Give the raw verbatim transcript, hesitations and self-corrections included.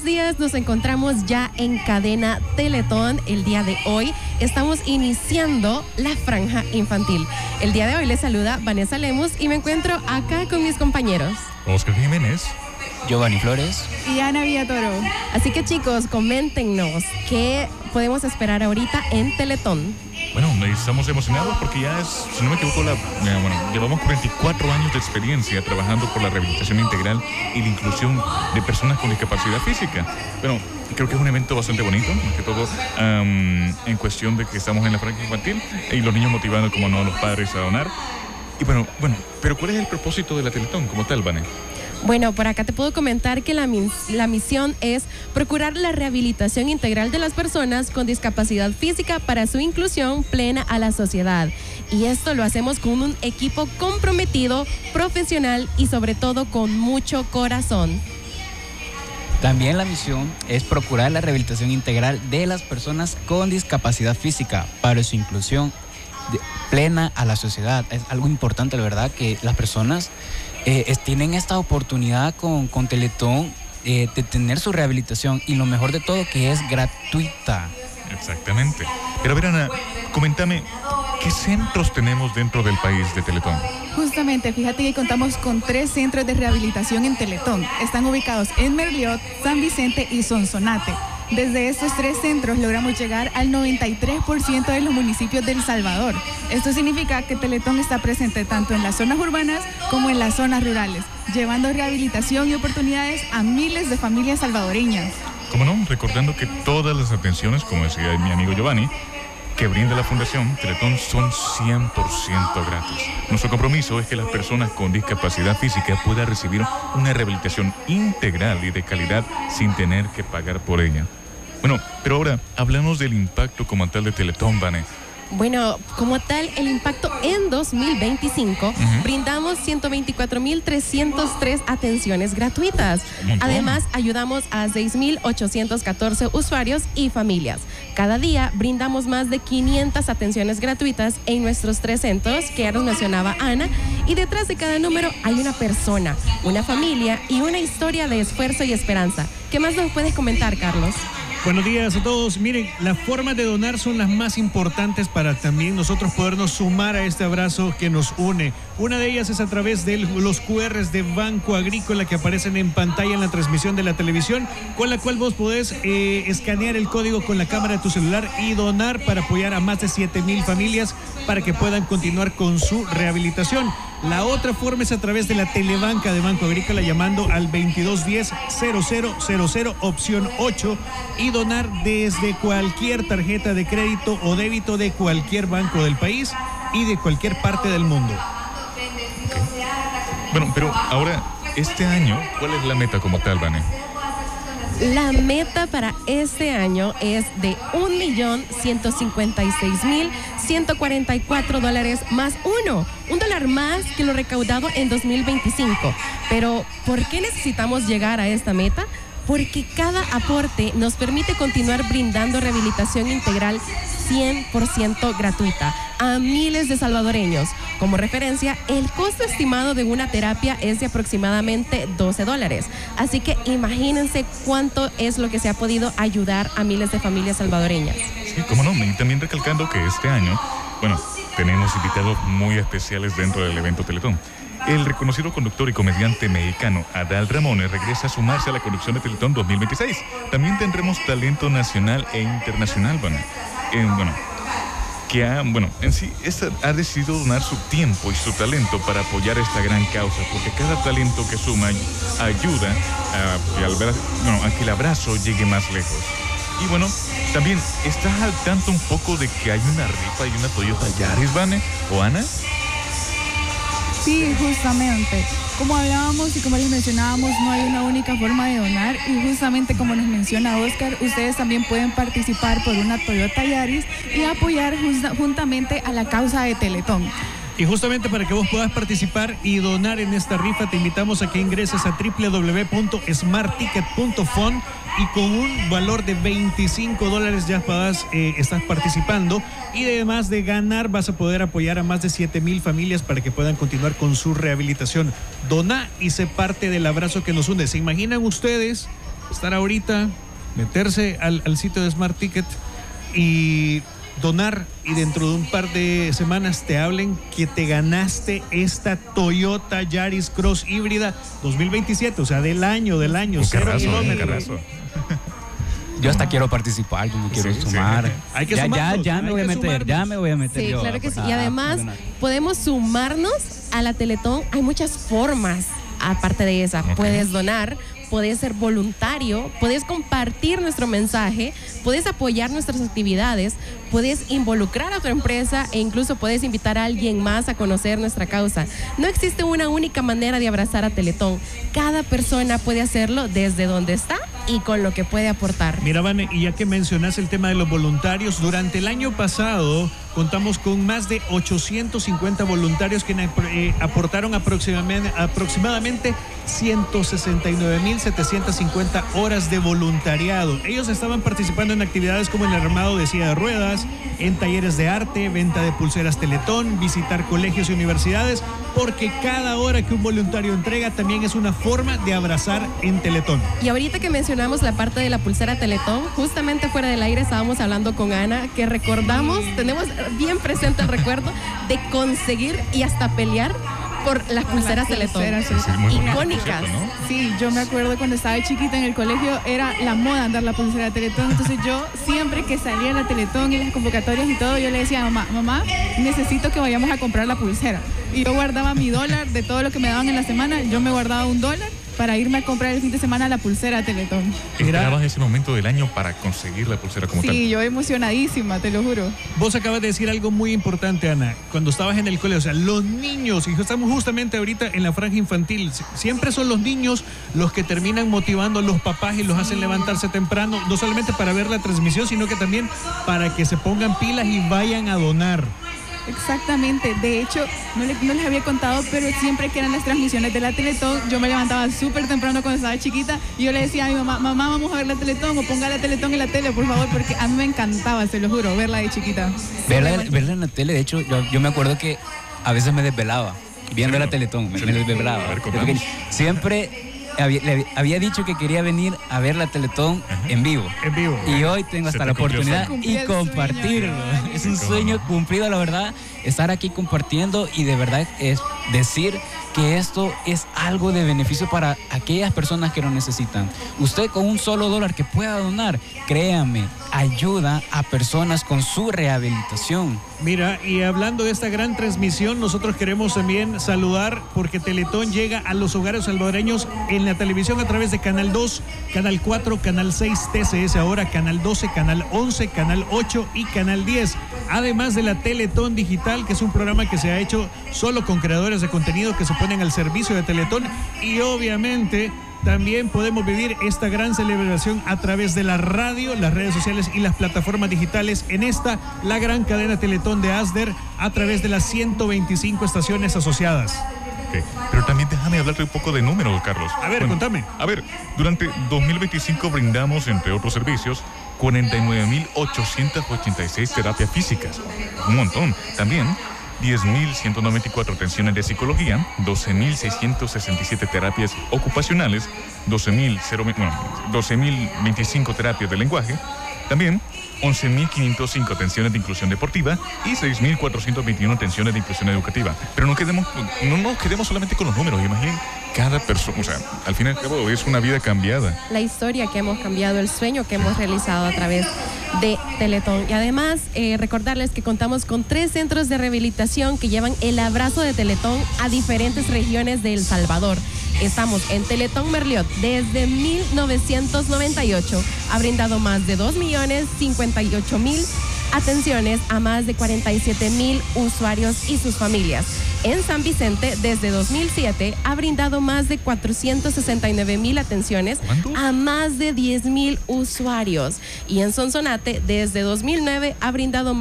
buenos días. Nos encontramos ya en Cadena Teletón. El día de hoy estamos iniciando la franja infantil. El día de hoy les saluda Vanessa Lemus y me encuentro acá con mis compañeros Oscar Jiménez, Giovanni Flores y Ana Villatoro. Así que chicos, coméntenos qué podemos esperar ahorita en Teletón. Bueno, estamos emocionados porque ya es, si no me equivoco, la, bueno, llevamos cuarenta y cuatro años de experiencia trabajando por la rehabilitación integral y la inclusión de personas con discapacidad física. Bueno, creo que es un evento bastante bonito, más que todo um, en cuestión de que estamos en la franja infantil y los niños motivando, como no, a los padres a donar. Y bueno, bueno, pero ¿cuál es el propósito de la Teletón como tal, Vanessa? Bueno, por acá te puedo comentar que la, la misión es procurar la rehabilitación integral de las personas con discapacidad física para su inclusión plena a la sociedad. Y esto lo hacemos con un equipo comprometido, profesional y sobre todo con mucho corazón. También la misión es procurar la rehabilitación integral de las personas con discapacidad física para su inclusión de, plena a la sociedad. Es algo importante, la verdad, que las personas Eh, es, tienen esta oportunidad con, con Teletón eh, de tener su rehabilitación y lo mejor de todo que es gratuita. Exactamente. Pero a ver, Ana, coméntame, ¿qué centros tenemos dentro del país de Teletón? Justamente, fíjate que contamos con tres centros de rehabilitación en Teletón. Están ubicados en Merliot, San Vicente y Sonsonate. Desde estos tres centros logramos llegar al noventa y tres por ciento de los municipios de El Salvador. Esto significa que Teletón está presente tanto en las zonas urbanas como en las zonas rurales, llevando rehabilitación y oportunidades a miles de familias salvadoreñas. ¿Cómo no? Recordando que todas las atenciones, como decía mi amigo Giovanni, que brinda la Fundación Teletón son cien por ciento gratis. Nuestro compromiso es que las personas con discapacidad física puedan recibir una rehabilitación integral y de calidad sin tener que pagar por ella. Bueno, pero ahora hablamos del impacto como tal de Teletón, Vane. Bueno, como tal, el impacto en dos mil veinticinco, uh-huh. brindamos ciento veinticuatro mil trescientas tres atenciones gratuitas. Además, ayudamos a seis mil ochocientos catorce usuarios y familias. Cada día brindamos más de quinientas atenciones gratuitas en nuestros tres centros, que ya nos mencionaba Ana, y detrás de cada número hay una persona, una familia y una historia de esfuerzo y esperanza. ¿Qué más nos puedes comentar, Carlos? Buenos días a todos. Miren, las formas de donar son las más importantes para también nosotros podernos sumar a este abrazo que nos une. Una de ellas es a través de los cu erres de Banco Agrícola que aparecen en pantalla en la transmisión de la televisión, con la cual vos podés eh, escanear el código con la cámara de tu celular y donar para apoyar a más de siete mil familias para que puedan continuar con su rehabilitación. La otra forma es a través de la telebanca de Banco Agrícola llamando al veintidós diez cero cero cero cero opción ocho y donar desde cualquier tarjeta de crédito o débito de cualquier banco del país y de cualquier parte del mundo. Okay. Bueno, pero ahora, este año, ¿cuál es la meta como tal, Vane? La meta para este año es de un millón ciento cincuenta y seis mil ciento cuarenta y cuatro dólares más uno, un dólar más que lo recaudado en dos mil veinticinco. Pero, ¿por qué necesitamos llegar a esta meta? Porque cada aporte nos permite continuar brindando rehabilitación integral cien por ciento gratuita a miles de salvadoreños. Como referencia, el costo estimado de una terapia es de aproximadamente doce dólares. Así que imagínense cuánto es lo que se ha podido ayudar a miles de familias salvadoreñas. Sí, cómo no, y también recalcando que este año, bueno, tenemos invitados muy especiales dentro del evento Teletón. El reconocido conductor y comediante mexicano Adal Ramones regresa a sumarse a la conducción de Teletón dos mil veintiséis. También tendremos talento nacional e internacional, bueno, eh, bueno que ha, bueno, en sí esta, ha decidido donar su tiempo y su talento para apoyar esta gran causa, porque cada talento que suma ayuda a, a, bueno, a que el abrazo llegue más lejos. Y bueno, también, ¿estás al tanto un poco de que hay una rifa y una Toyota Yaris, Vane o Ana? Sí, justamente. Como hablábamos y como les mencionábamos, no hay una única forma de donar y justamente como nos menciona Oscar, ustedes también pueden participar por una Toyota Yaris y apoyar justa, juntamente a la causa de Teletón. Y justamente para que vos puedas participar y donar en esta rifa, te invitamos a que ingreses a doble u doble u doble u punto smart ticket punto fun y con un valor de veinticinco dólares ya puedas, eh, estás participando y además de ganar vas a poder apoyar a más de siete mil familias para que puedan continuar con su rehabilitación. Dona y sé parte del abrazo que nos une. ¿Se imaginan ustedes estar ahorita, meterse al, al sitio de Smart Ticket y donar, y dentro de un par de semanas te hablen que te ganaste esta Toyota Yaris Cross híbrida dos mil veintisiete, o sea, del año, del año, Un cero carrazo, un kilómetros. carrazo. Yo hasta quiero participar, yo me quiero Sí, sí. sumar. Hay que ya, ya, sumarnos, ya hay me voy a que meter, sumarnos. ya me voy a meter. Sí, yo claro a- que sí. a- Y a además donar. podemos sumarnos a la Teletón. Hay muchas formas, aparte de esa. Ok. Puedes donar, puedes ser voluntario, puedes compartir nuestro mensaje, puedes apoyar nuestras actividades, puedes involucrar a tu empresa e incluso puedes invitar a alguien más a conocer nuestra causa. No existe una única manera de abrazar a Teletón. Cada persona puede hacerlo desde donde está y con lo que puede aportar. Mira, Vane, y ya que mencionas el tema de los voluntarios, durante el año pasado contamos con más de ochocientos cincuenta voluntarios que eh, aportaron aproximadamente, aproximadamente ciento sesenta y nueve mil setecientos cincuenta horas de voluntariado. Ellos estaban participando en actividades como el armado de silla de ruedas, en talleres de arte, venta de pulseras Teletón, visitar colegios y universidades, porque cada hora que un voluntario entrega también es una forma de abrazar en Teletón. Y ahorita que mencionamos la parte de la pulsera Teletón, justamente fuera del aire estábamos hablando con Ana, que recordamos, tenemos bien presente el recuerdo de conseguir y hasta pelear por las pulseras Teletón. pulseras, sí. Sí, muy bonito, Icónicas. por cierto, ¿no? Sí, yo me acuerdo cuando estaba chiquita en el colegio, era la moda andar la pulsera de Teletón. Entonces yo siempre que salía la Teletón y las convocatorias y todo, yo le decía a mamá, mamá, necesito que vayamos a comprar la pulsera. Y yo guardaba mi dólar de todo lo que me daban en la semana, yo me guardaba un dólar para irme a comprar el fin de semana la pulsera de Teletón. Esperabas ese momento del año para conseguir la pulsera como Sí, yo emocionadísima, te lo juro. Vos acabas de decir algo muy importante, Ana, cuando estabas en el colegio, o sea, los niños, y estamos justamente ahorita en la franja infantil, siempre son los niños los que terminan motivando a los papás y los hacen levantarse temprano, no solamente para ver la transmisión, sino que también para que se pongan pilas y vayan a donar. Exactamente, de hecho, no, le- no les había contado, pero siempre que eran las transmisiones de la Teletón, yo me levantaba súper temprano cuando estaba chiquita y yo le decía a mi mamá, mamá, vamos a ver la Teletón o ponga la Teletón en la tele, por favor, porque a mí me encantaba, se lo juro, verla de chiquita. Verla, verla en la tele, de hecho, yo, yo me acuerdo que a veces me desvelaba viendo la Teletón, me, me desvelaba. A ver, De contamos. pequeño. Siempre había, le había dicho que quería venir a ver la Teletón en vivo. En vivo. Y hoy tengo Se hasta te la cumplió el oportunidad sueño. y Se cumplió el compartirlo. sueño. Es un Sí, sueño cómo no. cumplido, la verdad, estar aquí compartiendo y de verdad es decir que esto es algo de beneficio para aquellas personas que lo necesitan. Usted con un solo dólar que pueda donar, créame, ayuda a personas con su rehabilitación. Mira, y hablando de esta gran transmisión, nosotros queremos también saludar porque Teletón llega a los hogares salvadoreños en la televisión a través de Canal dos, Canal cuatro, Canal seis, T C S ahora, Canal doce, Canal once, Canal ocho y Canal diez. Además de la Teletón Digital, que es un programa que se ha hecho solo con creadores de contenido que se ponen al servicio de Teletón. Y obviamente también podemos vivir esta gran celebración a través de la radio, las redes sociales y las plataformas digitales en esta, la gran cadena Teletón de Asder, a través de las ciento veinticinco estaciones asociadas. Ok, pero también déjame hablarte un poco de números, Carlos. A ver, contame. A ver, durante dos mil veinticinco brindamos, entre otros servicios, cuarenta y nueve mil ochocientas ochenta y seis terapias físicas. Un montón. También diez mil ciento noventa y cuatro atenciones de psicología, doce mil seiscientos sesenta y siete terapias ocupacionales, doce mil veinticinco terapias de lenguaje, también once mil quinientos cinco atenciones de inclusión deportiva y seis mil cuatrocientos veintiuno atenciones de inclusión educativa. Pero no, quedemos, no nos quedemos solamente con los números, imaginen cada persona, o sea, al fin y al cabo es una vida cambiada. La historia que hemos cambiado, el sueño que hemos realizado a través de Teletón. Y además, eh, recordarles que contamos con tres centros de rehabilitación que llevan el abrazo de Teletón a diferentes regiones de El Salvador. Estamos en Teletón Merliot desde mil novecientos noventa y ocho. Ha brindado más de dos millones cincuenta y ocho mil atenciones a más de cuarenta y siete mil usuarios y sus familias. En San Vicente, desde dos mil siete, ha brindado más de cuatrocientos sesenta y nueve mil atenciones ¿Cuánto? a más de diez mil usuarios. Y en Sonsonate, desde dos mil nueve, ha brindado más